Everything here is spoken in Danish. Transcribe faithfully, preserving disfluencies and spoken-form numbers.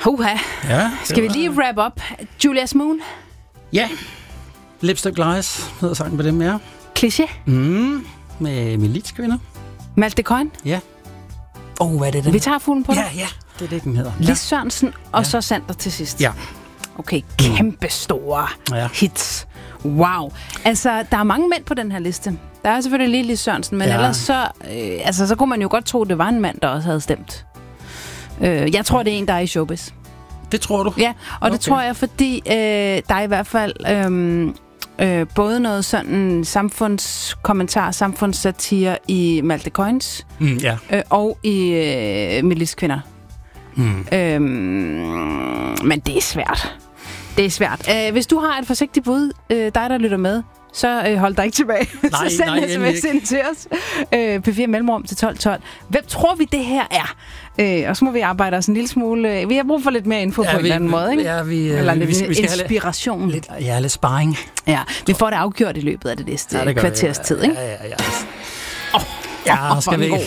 Huha. Ja, Skal vi lige wrap up? Julius Moon? Ja. Lipstick Lies hedder sangen på dem, ja. Cliché? Mm, med militskvinder. Malte Coyne? Ja. Åh, oh, hvad er det, den? Vi tager fuglen på Ja, dig. ja. Det er det, den hedder. Lis Sørensen, og Ja. så Sander til sidst. Ja. Okay, kæmpe store Ja. hits. Wow. Altså, der er mange mænd på den her liste. Der er selvfølgelig lige Lis Sørensen, men Ja. ellers så, øh, altså, så kunne man jo godt tro, det var en mand, der også havde stemt. Øh, jeg tror, det er en, der er i showbiz. Det tror du? Ja, og okay. det Okay. tror jeg, fordi øh, der er i hvert fald øh, øh, både noget sådan samfundskommentar, samfundssatire i Malte Coynes, Mm, ja. øh, og i øh, Militskvinder. Mm. Øhm, men det er svært. Det er svært. Øh, hvis du har et forsigtigt bud, øh, dig der lytter med, så øh, hold dig ikke tilbage. Nej, så send nej, en endelig sms ind til os. Øh, P fire Mellemrum til tolv tolv. Hvem tror vi, det her er? Øh, og så må vi arbejde os en lille smule. Øh, vi har brug for lidt mere info ja, på vi, en eller anden måde, ikke? Ja, vi, Eller vi, lidt vi, skal, vi skal inspiration. have lidt, lidt, ja, lidt sparring. Ja, vi får det afgjort i løbet af det næste Ja, det gør kvarters vi. tid, ikke? Ja, ja, ja. Oh, Ja, oh, skal vi,